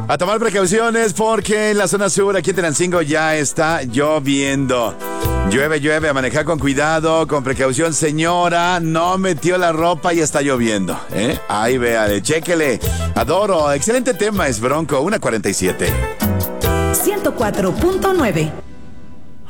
A tomar precauciones porque en la zona sur, aquí en Tenancingo, ya está lloviendo. Llueve, a manejar con cuidado, con precaución, señora. No metió la ropa y está lloviendo, ¿eh? Ahí véale, chéquele. Adoro, excelente tema, es Bronco, 1:47. 104.9